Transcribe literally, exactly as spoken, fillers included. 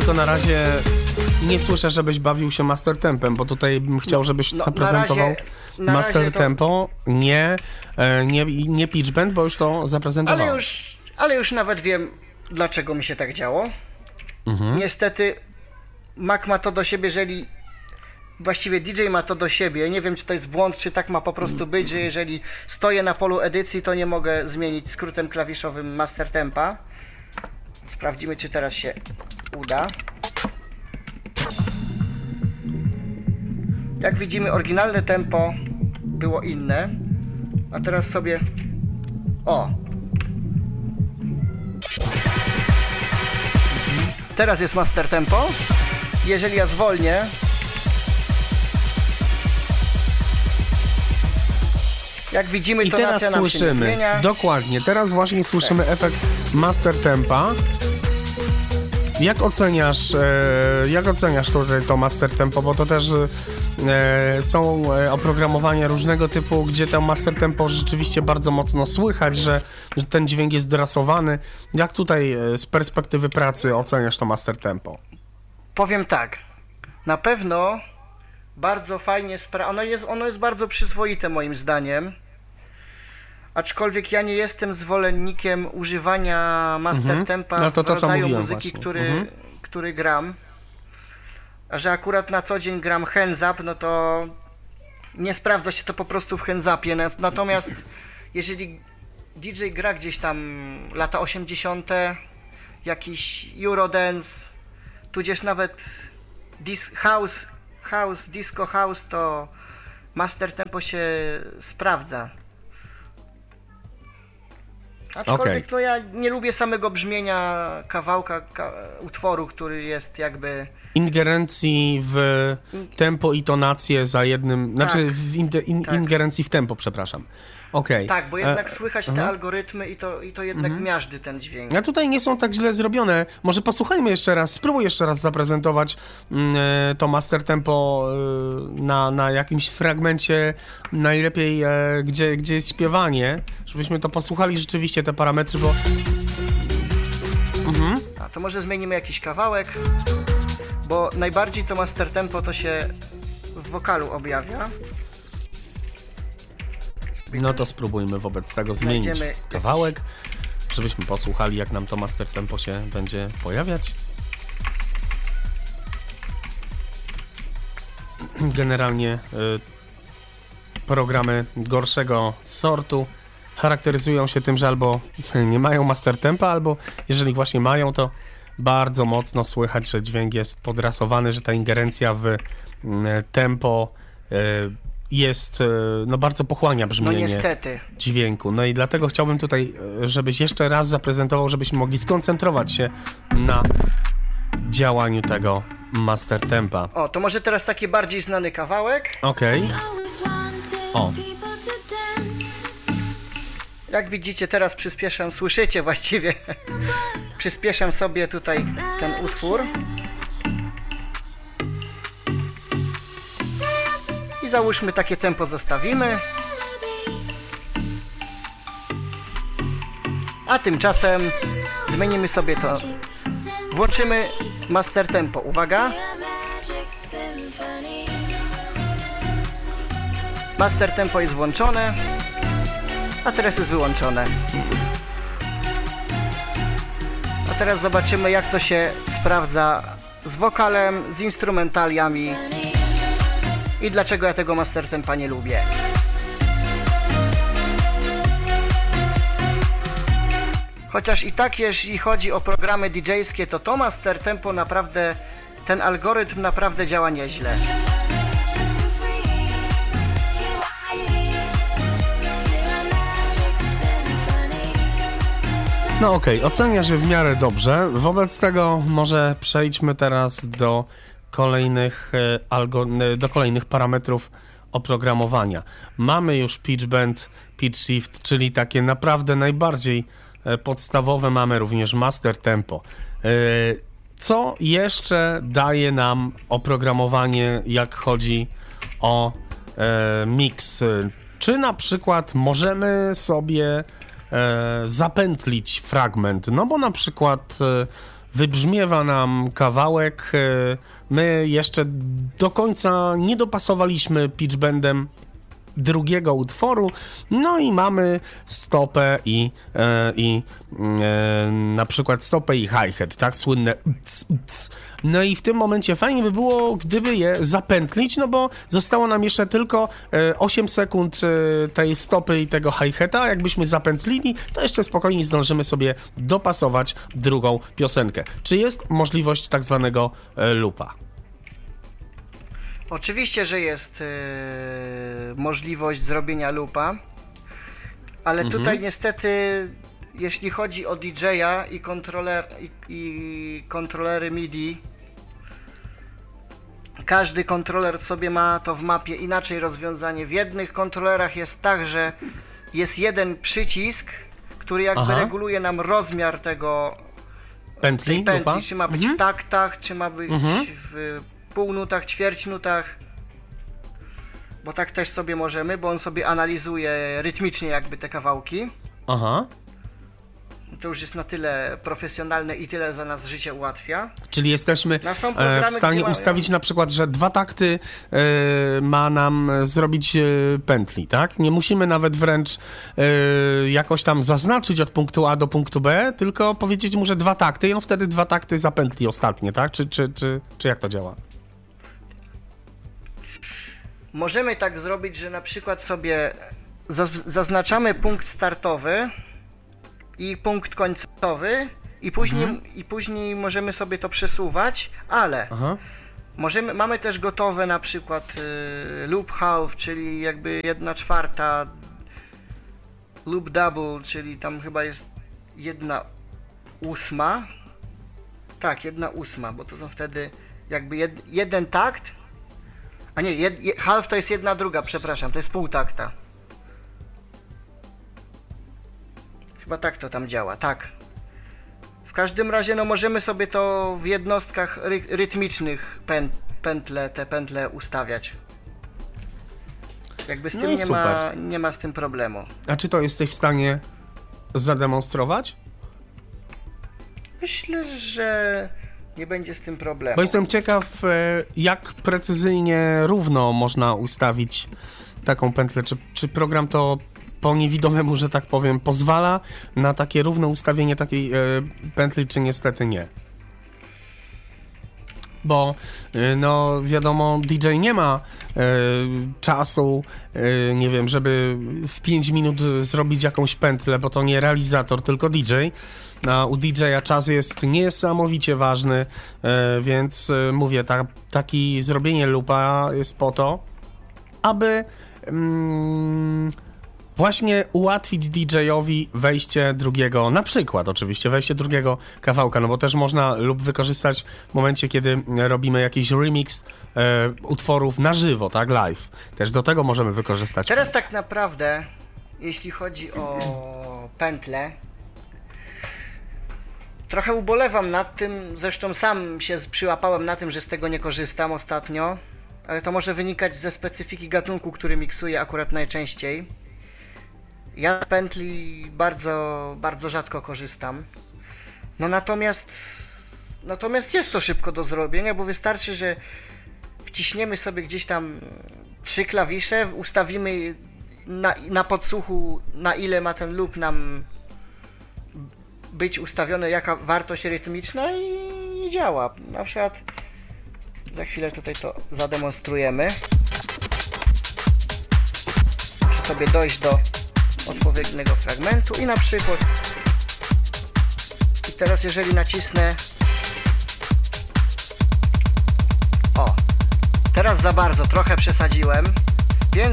tylko na razie nie słyszę, żebyś bawił się master tempem, bo tutaj bym chciał, żebyś no, zaprezentował na razie, na master to... tempo, nie, nie, nie pitch bend, bo już to zaprezentowałem. Ale już, ale już nawet wiem, dlaczego mi się tak działo. Mhm. Niestety Mac ma to do siebie, jeżeli właściwie D J ma to do siebie. Nie wiem, czy to jest błąd, czy tak ma po prostu być, że jeżeli stoję na polu edycji, to nie mogę zmienić skrótem klawiszowym master tempa. Sprawdzimy, czy teraz się uda. Jak widzimy, oryginalne tempo było inne, a teraz sobie... O! Teraz jest master tempo. Jeżeli ja zwolnię, jak widzimy, i tonacja teraz nam słyszymy, się nie zmienia. Dokładnie, teraz właśnie słyszymy tak. efekt master tempa. Jak oceniasz, e, jak oceniasz tutaj to master tempo, bo to też e, są oprogramowania różnego typu, gdzie to master tempo rzeczywiście bardzo mocno słychać, że, że ten dźwięk jest drasowany. Jak tutaj e, z perspektywy pracy oceniasz to master tempo? Powiem tak, na pewno bardzo fajnie, spra- ono jest, ono jest bardzo przyzwoite moim zdaniem. Aczkolwiek ja nie jestem zwolennikiem używania master mhm. tempa no to w to, rodzaju co muzyki, który, mhm. który gram. A że akurat na co dzień gram hands up, no to nie sprawdza się to po prostu w hands upie. Natomiast jeżeli D J gra gdzieś tam lata osiemdziesiąte, jakiś Eurodance, tudzież nawet dis- house, house, disco house, to master tempo się sprawdza. Aczkolwiek okay. no ja nie lubię samego brzmienia kawałka, ka- utworu, który jest jakby... Ingerencji w tempo i tonację za jednym... Tak, znaczy w in- in- tak. ingerencji w tempo, przepraszam. Okay. Tak, bo jednak e- słychać te uh-huh. algorytmy i to, i to jednak uh-huh. miażdży ten dźwięk. A tutaj nie są tak źle zrobione. Może posłuchajmy jeszcze raz, spróbuj jeszcze raz zaprezentować mm, to master tempo y, na, na jakimś fragmencie, najlepiej e, gdzie, gdzie jest śpiewanie, żebyśmy to posłuchali rzeczywiście, te parametry, bo... Mhm. A to może zmienimy jakiś kawałek, bo najbardziej to master tempo to się w wokalu objawia. No to spróbujmy wobec tego zmienić Znajdziemy kawałek, jakiś... żebyśmy posłuchali, jak nam to master tempo się będzie pojawiać. Generalnie y, programy gorszego sortu charakteryzują się tym, że albo nie mają master tempa, albo jeżeli właśnie mają, to bardzo mocno słychać, że dźwięk jest podrasowany, że ta ingerencja w y, tempo y, jest, no bardzo pochłania brzmienie no niestety. dźwięku. No i dlatego chciałbym tutaj, żebyś jeszcze raz zaprezentował, żebyśmy mogli skoncentrować się na działaniu tego master tempa. O, to może teraz taki bardziej znany kawałek. Okej. Okay. O. Jak widzicie, teraz przyspieszam, słyszycie właściwie, przyspieszam sobie tutaj ten utwór. I załóżmy, takie tempo zostawimy. A tymczasem zmienimy sobie to. Włączymy master tempo. Uwaga. Master tempo jest włączone, a teraz jest wyłączone. A teraz zobaczymy, jak to się sprawdza z wokalem, z instrumentaliami. I dlaczego ja tego master tempa nie lubię. Chociaż i tak, jeśli chodzi o programy didżejskie, to to master tempo naprawdę, ten algorytm naprawdę działa nieźle. No okej, okay. Ocenia, że w miarę dobrze. Wobec tego może przejdźmy teraz do kolejnych, algo, do kolejnych parametrów oprogramowania. Mamy już pitch bend, pitch shift, czyli takie naprawdę najbardziej podstawowe. Mamy również master tempo. Co jeszcze daje nam oprogramowanie, jak chodzi o mix? Czy na przykład możemy sobie zapętlić fragment? No bo na przykład wybrzmiewa nam kawałek. My jeszcze do końca nie dopasowaliśmy pitch bendem drugiego utworu, no i mamy stopę i, e, i e, na przykład stopę i hi-hat, tak, słynne cs, cs. No i w tym momencie fajnie by było, gdyby je zapętlić, no bo zostało nam jeszcze tylko e, osiem sekund e, tej stopy i tego hi-hata, jakbyśmy zapętlili, to jeszcze spokojnie zdążymy sobie dopasować drugą piosenkę. Czy jest możliwość tak zwanego e, loopa? Oczywiście, że jest yy, możliwość zrobienia loopa, ale mhm. tutaj niestety, jeśli chodzi o D J-a i, kontroler, i, i kontrolery M I D I, każdy kontroler sobie ma to w mapie inaczej rozwiązanie. W jednych kontrolerach jest tak, że jest jeden przycisk, który jakby Aha. reguluje nam rozmiar tego pętli, tej pętli, loopa? czy ma być mhm. w taktach, czy ma być mhm. w półnutach, ćwierćnutach, bo tak też sobie możemy, bo on sobie analizuje rytmicznie jakby te kawałki. Aha. To już jest na tyle profesjonalne i tyle za nas życie ułatwia. Czyli jesteśmy programy, w stanie mają... ustawić na przykład, że dwa takty e, ma nam zrobić e, pętli, tak? Nie musimy nawet wręcz e, jakoś tam zaznaczyć od punktu A do punktu B, tylko powiedzieć mu, że dwa takty i on wtedy dwa takty zapętli ostatnie, tak? Czy, czy, czy, czy jak to działa? Możemy tak zrobić, że na przykład sobie zaznaczamy punkt startowy i punkt końcowy i później, mhm. i później możemy sobie to przesuwać, ale Aha. możemy, mamy też gotowe na przykład y, loop half, czyli jakby jedna czwarta, loop double, czyli tam chyba jest jedna ósma, tak, jedna ósma, bo to są wtedy jakby jed, jeden takt, a nie, jed, je, half to jest jedna druga, przepraszam, to jest pół takta. Chyba tak to tam działa, tak. W każdym razie no możemy sobie to w jednostkach ry rytmicznych pę pętle, te pętle ustawiać. Jakby z tym no nie, ma, nie ma z tym problemu. A czy to jesteś w stanie zademonstrować? Myślę, że nie będzie z tym problemu. Bo jestem ciekaw, jak precyzyjnie równo można ustawić taką pętlę. Czy, czy program to po niewidomemu, że tak powiem, pozwala na takie równe ustawienie takiej e, pętli, czy niestety nie? Bo, e, no wiadomo, D J nie ma e, czasu, e, nie wiem, żeby w pięć minut zrobić jakąś pętlę, bo to nie realizator, tylko D J. A u D J-a czas jest niesamowicie ważny, e, więc e, mówię, ta, taki zrobienie loopa jest po to, aby mm, właśnie ułatwić D J-owi wejście drugiego, na przykład oczywiście, wejście drugiego kawałka, no bo też można lub wykorzystać w momencie, kiedy robimy jakiś remix e, utworów na żywo, tak, live. Też do tego możemy wykorzystać. Teraz tak naprawdę, jeśli chodzi o pętlę, trochę ubolewam nad tym, zresztą sam się przyłapałem na tym, że z tego nie korzystam ostatnio, ale to może wynikać ze specyfiki gatunku, który miksuję akurat najczęściej. Ja z pętli bardzo, bardzo rzadko korzystam. No natomiast, natomiast jest to szybko do zrobienia, bo wystarczy, że wciśniemy sobie gdzieś tam trzy klawisze, ustawimy na, na podsłuchu, na ile ma ten loop nam być ustawiony, jaka wartość rytmiczna i działa. Na przykład za chwilę tutaj to zademonstrujemy. Muszę sobie dojść do odpowiedniego fragmentu i na przykład i teraz jeżeli nacisnę o, teraz za bardzo, trochę przesadziłem.